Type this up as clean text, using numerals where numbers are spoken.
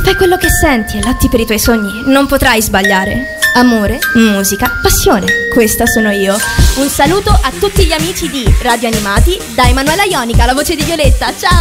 fai quello che senti e lotti per i tuoi sogni, non potrai sbagliare. Amore, musica, passione, questa sono io. Un saluto a tutti gli amici di Radio Animati da Emanuela Ionica, la voce di Violetta. Ciao!